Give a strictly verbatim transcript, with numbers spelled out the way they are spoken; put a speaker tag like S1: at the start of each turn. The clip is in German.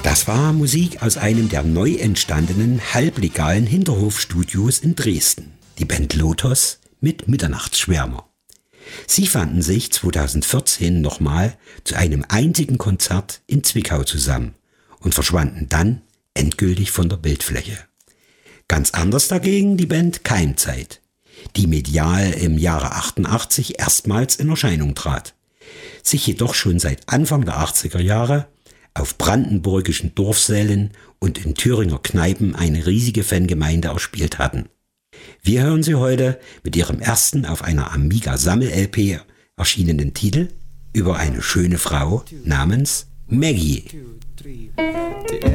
S1: Das war Musik aus einem der neu entstandenen halblegalen Hinterhofstudios in Dresden. Die Band Lotos mit Mitternachtsschwärmer. Sie fanden sich zweitausendvierzehn nochmal zu einem einzigen Konzert in Zwickau zusammen und verschwanden dann endgültig von der Bildfläche. Ganz anders dagegen die Band Keimzeit, die medial im Jahre achtundachtzig erstmals in Erscheinung trat, sich jedoch schon seit Anfang der achtziger Jahre auf brandenburgischen Dorfsälen und in Thüringer Kneipen eine riesige Fangemeinde erspielt hatten. Wir hören sie heute mit ihrem ersten auf einer Amiga-Sammel-L P erschienenen Titel über eine schöne Frau namens Maggie.
S2: Die